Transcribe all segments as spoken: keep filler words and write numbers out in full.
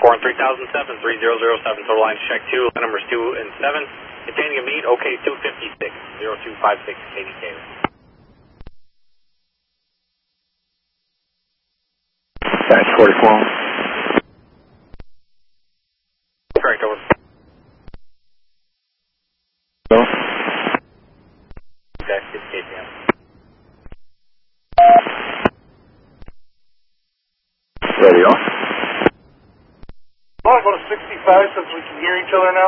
Airborne three thousand seven, three zero zero seven, total lines check two, numbers two and seven, containing a meet, OK two fifty-six, zero two five six, K D K. That's forty-four. Correct, over. No. Okay, it's K T M. Ready on. I want to go to sixty-five since we can hear each other now.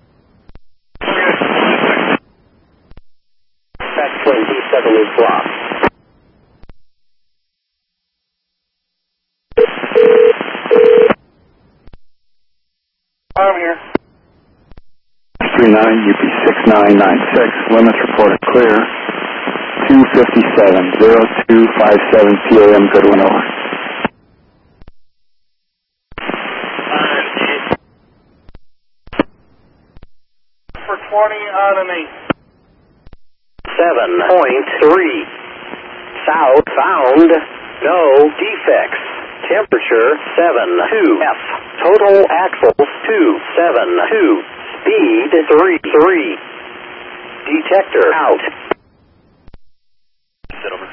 That's twin D seven is blocked. I'm here. three nine U P six nine nine six, limits reported clear. two fifty-seven, zero two five seven P M, Goodwin, over. For twenty on an eight. seven point three. South found. No defects. Temperature seven two. F. Total axles two seven two. Speed three three. Detector out. Sit over.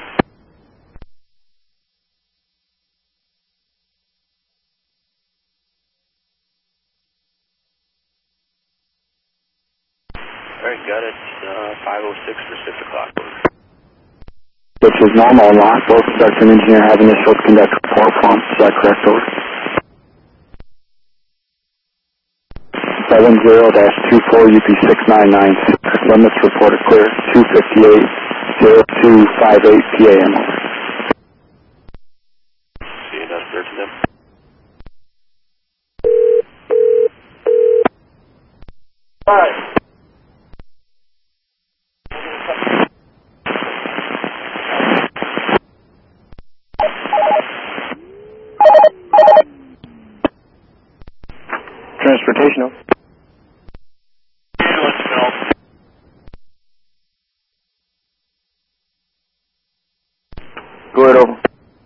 Alright, got it. Uh, five oh six for six o'clock. This is normal lock. Both conductor and engineer have initial conduct report form. Is that correct, over? seven zero two four U P six nine nine six, limits reported clear. two fifty-eight, zero two five eight P M, over. See you, that's clear to them. Five. Transportation, over. Go ahead, over.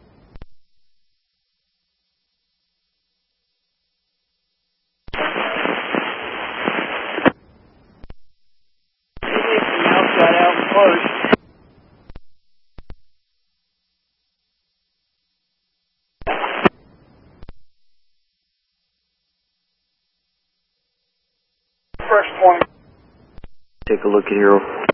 Outside out close. Fresh twenty. Take a look at here, over.